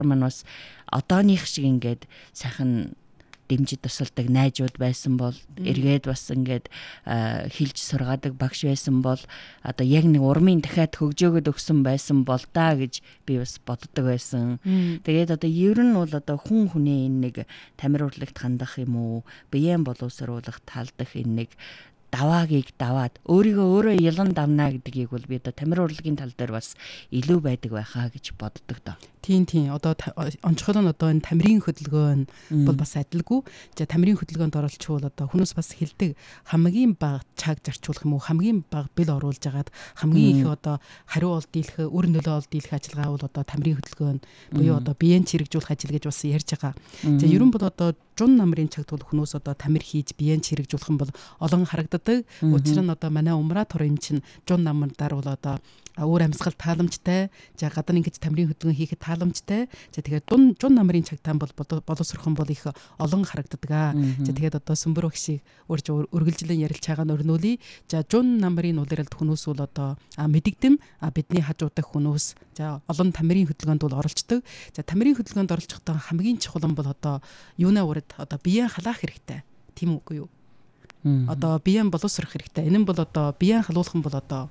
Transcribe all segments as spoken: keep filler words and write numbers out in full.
маань бас одооных шиг ингээд сайхан дэмжиж тусалдаг найзууд байсан бол эргээд бас ингээд хилж сургаадаг багш байсан бол одоо яг нэг урмын дахиад хөгжөөгöd өгсөн байсан бол даа гэж би бас боддог байсан. Тэгээд одоо ер нь бол одоо хүн хүнээ энэ нэг тамир урлагт хандах юм уу, биеэн боловсруулах талдах энэ нэг даваагийг даваад өөрийгөө өөрөө ялан давна гэдгийг бол би одоо тамир урлагийн тал дээр бас илүү байдаг байхаа гэж боддог доо. Тийм тийм одоо онцгой нь одоо энэ тамирын хөдөлгөөн бол бас адилгүй. За тамирын хөдөлгөөнд оролцвол одоо хүмүүс бас хэлдэг хамгийн бага чаг зарчуулах юм уу, хамгийн бага бэл оруулж агаад хамгийн их одоо хариу ол дийлэх, өр нөлөө ол дийлэх ажиллагаа бол одоо тамирын хөдөлгөөн буюу одоо биеийн чирэгжүүлэх ажил гэж бас ярьж байгаа. За ерөн бол одоо жун намрын чагт бол хүмүүс одоо тамир хийж биеийн чирэгжүүлэх юм бол олон харагддаг. Учир нь одоо манай умраа турын чинь жун намраар бол одоо өөр амьсгал тааламжтай, за гадаа ингэж тамирын хөдөлгөөн хийхэд тааламжтай. За тэгэхээр дун жун намрын чагтаан бол боловсрох бол их олон харагддаг. За тэгээд одоо сүмбэр багшийг урьж үргэлжлэн ярилж байгаа нь өрнүүлээ. За жун намрын улиралд хүмүүс бол одоо мэдэгдэм бидний хажуудаг хүмүүс за олон тамирын хөдөлгөөнд бол оролцдог. За тамирын хөдөлгөөнд оролцохдоо хамгийн чухал нь бол одоо юунаа урд одоо биеэ халаах хэрэгтэй. Тийм үгүй юу? Одоо биеэн боловсрох хэрэгтэй. Энэ нь бол одоо биеэн халуулах нь бол одоо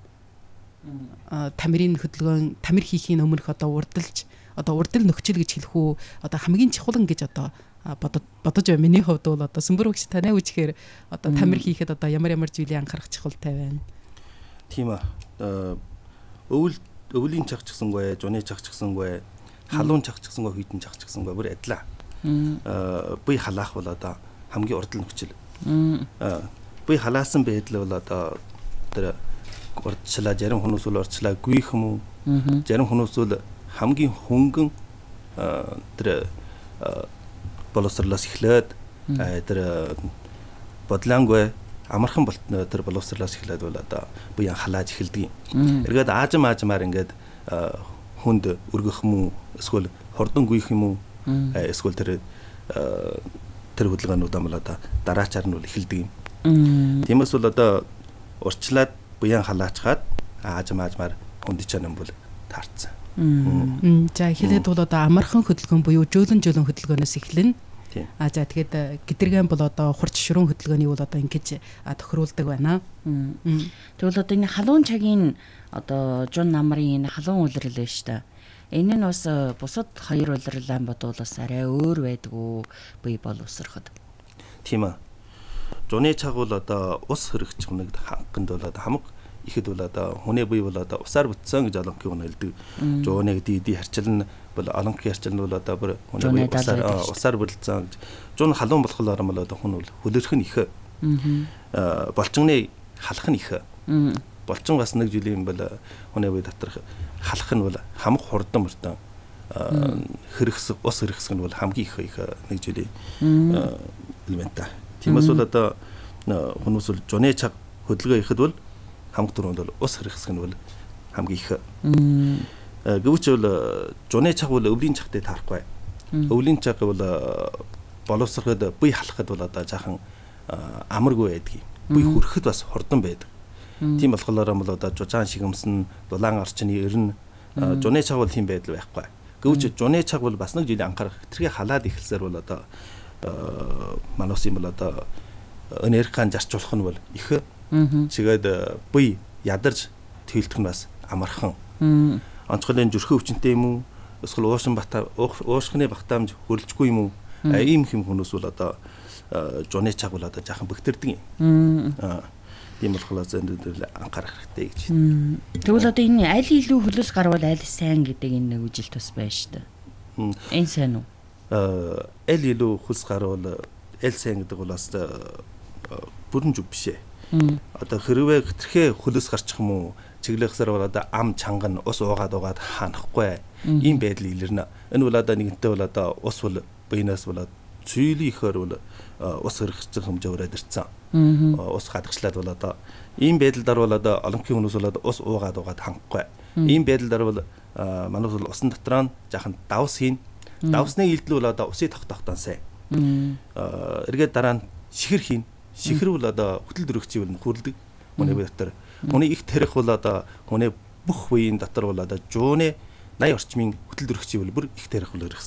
тамирын хөдөлгөөн тамир хийхийн өмнөх одоо урдалж одоо урдал нөхцөл гэж хэлэх үү одоо хамгийн чухал гэж одоо бодож бодож байна. Миний хувьд бол одоо сүмбэр багш танай үжихээр одоо тамир хийхэд одоо ямар ямар зүйлийг анхаарах чухалтай байна. Тийм аа. Өвөл өвлийн чаг ч гэсэнгүй, жуны чаг ч гэсэнгүй, халуун чаг ч гэсэнгүй, хүйтэн чаг ч гэсэнгүй бүр адилаа. Аа бие халаах бол одоо хамгийн урдал нөхцөл. Аа бие халаасан байдал бол одоо тэр урдчлаа зарим хүмүүс бол урдчлаа гүйх юм уу, зарим хүмүүс бол хамгийн хөнгөн тэр боловсрлоос эхлээд тэр бодлоонгүй амархан болтно тэр боловсрлоос эхлээд бол одоо буян халааж эхэлдэг юм. Эргээд аажим аажмаар ингээд хүнд өргөх юм уу, эсвэл хурдан гүйх юм уу, эсвэл тэр тэр хөдөлгөөнүүд бол одоо дараачаар нь бол эхэлдэг юм. Тиймээс бол одоо урчлаад буян халаачгаад аажим аажмаар хүнд чанам бол таарцсан. За эхлээд бол одоо амархан хөдөлгөөн буюу жөөлөн жөөлөн хөдөлгөөнөөс эхэлнэ. А за тэгээд гидэргэн бол одоо хурц ширүүн хөдөлгөөнийг бол одоо ингэж тохируулдаг байна. Тэгвэл одоо энэ халуун цагийн одоо жун намрын энэ халуун улирал байна шүү дээ. Энэ нь бас бусад хоёр улирлаа бодвол бас арай өөр байдгүй бие боловсроход. Тийм аа. Жуны чаг бол одоо ус хөрөгч хүнэгд ханганд бол одоо хамаг ихэд бол одоо хүний бие бол одоо усаар бүтсэн гэж олонхийг нь хэлдэг. Жуны дийди харчилна бол олонхийг харчилна бол одоо бүр хүний бие усаар усаар бүрэлдсэн гэж. Жун халуун болохоор бол одоо хүн бол хөлөрөх нь их. Аа болчны халах нь их. Болчин бас нэг жилийн бол хүний бие доторх халах нь бол хамаг хурдан мөртөө хэрэгс ус хэрэгсэх нь бол хамгийн их их нэг жилийн элемент. Тиймээс бол одоо хүмүүс бол жуны чаг хөдөлгөөн ихэд бол хамаг түрүүнд бол ус хэрэгсэх нь бол хамгийн их. Гэвч бол жуны чаг бол өвлийн чагтай таарахгүй. Өвлийн чаг бол боловсроход бие халахад бол одоо жаахан амаргүй байдаг. Бие хүрэхэд бас хурдан байдаг. Тийм болохоор бол одоо жужаан шигэмсэн, дулаан орчны ерн жуны чаг бол тийм байдал байхгүй. Гэвч жуны чаг бол бас нэг жилийн анхаарах тэрхий халаад ихэлсээр бол одоо манус юм бол одоо энергиан зарцуулах нь бол их. Тэгээд бие ядарч тэлдэх нь бас амархан. Онцгойлын зүрхэн өвчнөд юм уу? Эсвэл уушин бата уушхны багтаамж хөрөлжгүй юм уу? Ийм хэм хүмүүс бол одоо жуны чаг бол одоо жаахан бэгтэрдэг юм. Аа тийм болохоор зөндөл анхаарах хэрэгтэй гэж. Тэгвэл одоо энэ аль илүү хөлөөс гарвал аль сайн гэдэг энэ нэг үжилт бас байна шүү дээ. Энэ сайн уу? Аа аль илүү хөлс гарвал аль сайн гэдэг бол бас бүрэн зүг биш ээ. Одоо хэрвээ хэтэрхээ хөлөөс гарчих юм уу? Чиглэхсээр бол одоо ам чанга нь ус уугаад уугаад хаанахгүй. Ийм байдал илэрнэ. Энэ бол одоо нэгэнтээ бол одоо ус бол биенээс бол цүйлийнхөр бол ус хэрэгжих хэмжээ өрөөд ирсэн. Ус хадагчлаад бол одоо ийм байдлаар бол одоо олонхын хүмүүс бол ус уугаад уугаад хангахгүй. Ийм байдлаар бол манайс бол усан дотроо нь жаахан давс хийн. Давсны илдэл бол одоо усыг тогтоохтон сайн. Эргээд дараа нь шихэр хийн. Шихэр бол одоо хөтөл дөрөгчийг бол хүрэлдэг. Хүний бие дотор. Хүний их тарих бол одоо хүний бүх үеийн дотор бол одоо жууны наян орчмын хөтөл дөрөгчийг бол бүр их тарих бол өргөсөн.